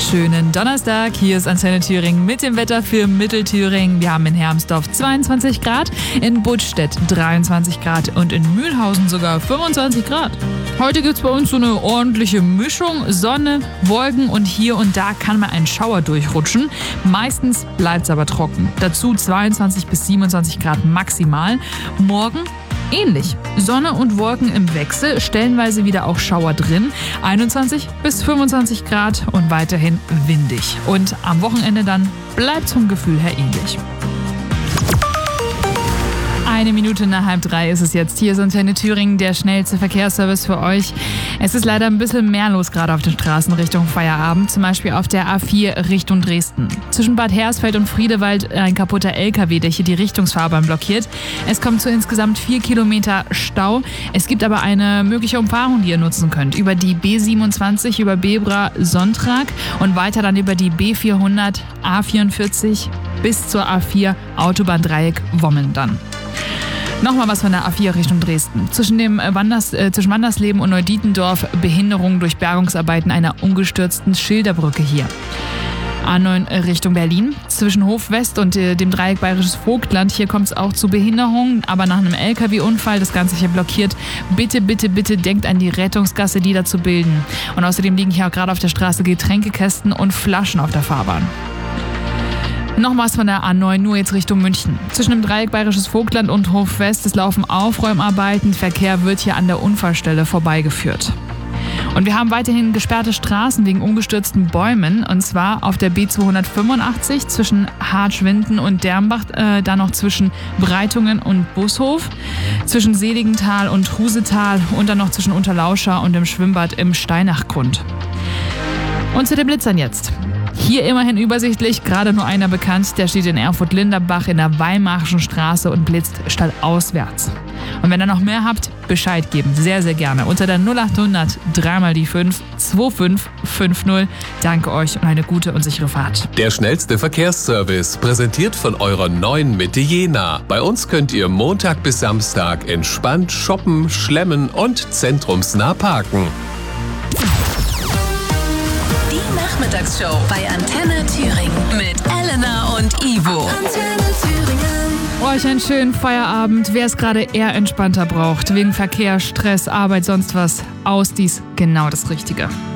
Schönen Donnerstag, hier ist Antenne Thüringen mit dem Wetter für Mittelthüringen. Wir haben in Hermsdorf 22 Grad, in Budstedt 23 Grad und in Mühlhausen sogar 25 Grad. Heute gibt es bei uns so eine ordentliche Mischung, Sonne, Wolken und hier und da kann mal ein Schauer durchrutschen. Meistens bleibt es aber trocken. Dazu 22 bis 27 Grad maximal. Morgen ähnlich. Sonne und Wolken im Wechsel, stellenweise wieder auch Schauer drin. 21 bis 25 Grad und weiterhin windig. Und am Wochenende dann bleibt vom Gefühl her ähnlich. 1 Minute nach 2:30 ist es jetzt. Hier ist Antenne Thüringen, der schnellste Verkehrsservice für euch. Es ist leider ein bisschen mehr los gerade auf den Straßen Richtung Feierabend. Zum Beispiel auf der A4 Richtung Dresden. Zwischen Bad Hersfeld und Friedewald ein kaputter LKW, der hier die Richtungsfahrbahn blockiert. Es kommt zu insgesamt 4 Kilometer Stau. Es gibt aber eine mögliche Umfahrung, die ihr nutzen könnt. Über die B27, über Bebra-Sonntag und weiter dann über die B400, A44 bis zur A4 Autobahndreieck Wommen dann. Nochmal was von der A4 Richtung Dresden. Zwischen Wandersleben und Neudietendorf Behinderung durch Bergungsarbeiten einer umgestürzten Schilderbrücke hier. A9 Richtung Berlin. Zwischen Hof West und dem Dreieck Bayerisches Vogtland. Hier kommt es auch zu Behinderungen, aber nach einem LKW-Unfall das Ganze hier blockiert. Bitte, bitte, bitte denkt an die Rettungsgasse, die da zu bilden. Und außerdem liegen hier auch gerade auf der Straße Getränkekästen und Flaschen auf der Fahrbahn. Nochmals von der A9, nur jetzt Richtung München. Zwischen dem Dreieck Bayerisches Vogtland und Hof West, es laufen Aufräumarbeiten. Verkehr wird hier an der Unfallstelle vorbeigeführt. Und wir haben weiterhin gesperrte Straßen wegen umgestürzten Bäumen. Und zwar auf der B285 zwischen Hartschwinden und Dermbach, dann noch zwischen Breitungen und Bushof, zwischen Seligenthal und Trusetal und dann noch zwischen Unterlauscha und dem Schwimmbad im Steinachgrund. Und zu den Blitzern jetzt. Hier immerhin übersichtlich, gerade nur einer bekannt, der steht in Erfurt-Linderbach in der Weimarischen Straße und blitzt stadtauswärts. Und wenn ihr noch mehr habt, Bescheid geben, sehr, sehr gerne. Unter der 0800 3 die 5 2550. Danke euch und eine gute und sichere Fahrt. Der schnellste Verkehrsservice, präsentiert von eurer neuen Mitte Jena. Bei uns könnt ihr Montag bis Samstag entspannt shoppen, schlemmen und zentrumsnah parken. Nachmittagsshow bei Antenne Thüringen mit Elena und Ivo. Antenne Thüringen. Euch einen schönen Feierabend. Wer es gerade eher entspannter braucht, wegen Verkehr, Stress, Arbeit, sonst was, Ausdies, genau das Richtige.